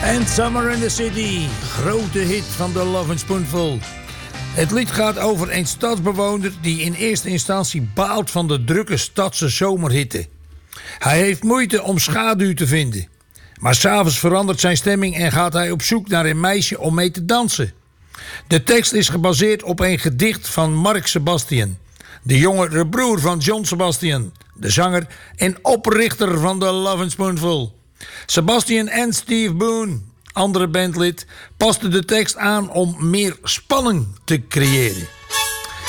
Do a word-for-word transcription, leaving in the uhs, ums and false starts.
And Summer in the City, grote hit van de Lovin' Spoonful. Het lied gaat over een stadsbewoner die in eerste instantie baalt van de drukke stadse zomerhitte. Hij heeft moeite om schaduw te vinden. Maar 's avonds verandert zijn stemming en gaat hij op zoek naar een meisje om mee te dansen. De tekst is gebaseerd op een gedicht van Mark Sebastian, de jongere broer van John Sebastian, de zanger en oprichter van de Lovin' Spoonful. Sebastian en Steve Boone, andere bandlid, pasten de tekst aan om meer spanning te creëren.